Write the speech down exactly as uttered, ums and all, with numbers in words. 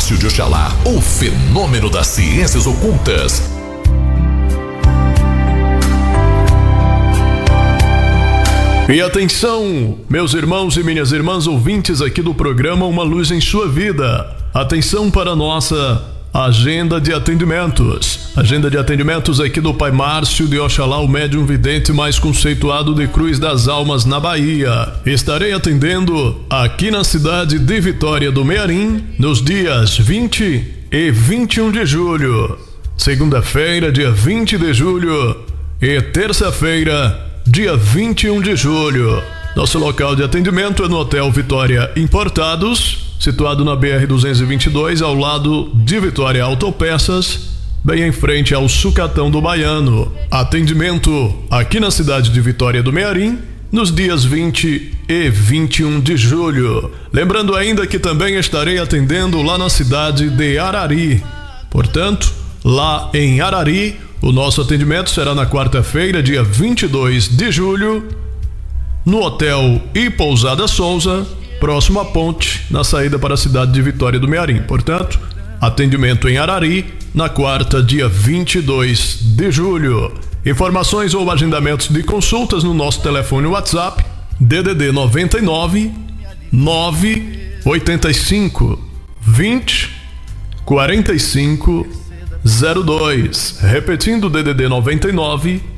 Márcio de Oxalá, o fenômeno das ciências ocultas. E atenção, meus irmãos e minhas irmãs ouvintes aqui do programa Uma Luz em Sua Vida. Atenção para a nossa agenda de atendimentos. Agenda de atendimentos aqui do Pai Márcio de Oxalá, o médium vidente mais conceituado de Cruz das Almas, na Bahia. Estarei atendendo aqui na cidade de Vitória do Mearim nos dias vinte e vinte e um de julho. Segunda-feira, dia vinte de julho. E terça-feira, dia vinte e um de julho. Nosso local de atendimento é no Hotel Vitória Importados, situado na B R duzentos e vinte e dois, ao lado de Vitória Autopeças, bem em frente ao Sucatão do Baiano. Atendimento aqui na cidade de Vitória do Mearim, nos dias vinte e vinte e um de julho. Lembrando ainda que também estarei atendendo lá na cidade de Arari. Portanto, lá em Arari, o nosso atendimento será na quarta-feira, dia vinte e dois de julho, no Hotel e Pousada Souza, próximo à ponte, na saída para a cidade de Vitória do Mearim. Portanto, atendimento em Arari, na quarta, dia vinte e dois de julho. Informações ou agendamentos de consultas no nosso telefone WhatsApp, D D D noventa e nove, nove oitenta e cinco, vinte, quarenta e cinco, zero dois. Repetindo, D D D noventa e nove,